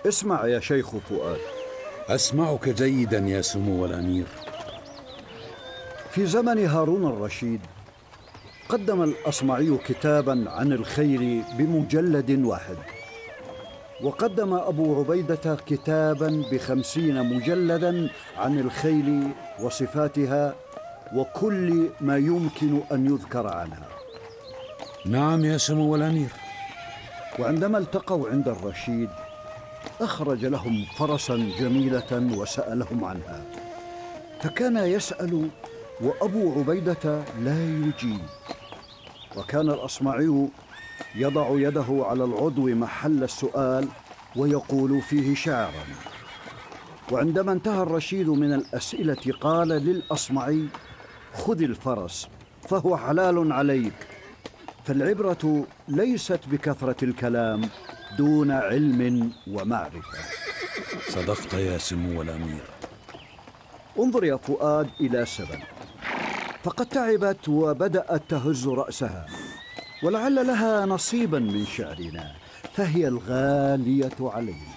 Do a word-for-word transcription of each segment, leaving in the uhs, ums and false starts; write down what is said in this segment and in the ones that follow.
اسمع يا شيخ فؤاد. أسمعك جيدا يا سمو الأمير. في زمن هارون الرشيد قدم الأصمعي كتابا عن الخيل بمجلد واحد، وقدم أبو عبيدة كتابا بخمسين مجلدا عن الخيل وصفاتها وكل ما يمكن أن يذكر عنها. نعم يا سمو الأمير. وعندما التقوا عند الرشيد أخرج لهم فرسا جميلة وسألهم عنها، فكان يسأل وأبو عبيدة لا يجيب، وكان الأصمعي يضع يده على العضو محل السؤال ويقول فيه شعرا. وعندما انتهى الرشيد من الأسئلة قال للأصمعي: خذ الفرس فهو حلال عليك، فالعبرة ليست بكثرة الكلام دون علم ومعرفة. صدقت يا سمو الأمير. انظر يا فؤاد إلى سبل، فقد تعبت وبدأت تهز رأسها، ولعل لها نصيبا من شعرنا، فهي الغالية علينا.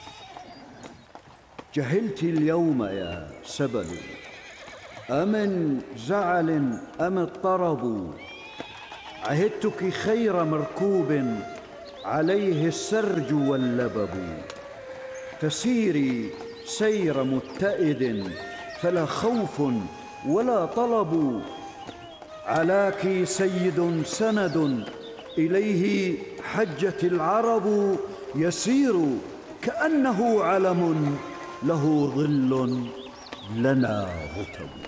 جهلت اليوم يا سبل، أمن زعل أم اضطرب، عهدتك خير مركوب عليه السرج واللبب، فسيري سير متئد فلا خوف ولا طلب، علاك سيد سند إليه حجت العرب، يسير كأنه علم له ظل لنا رتب.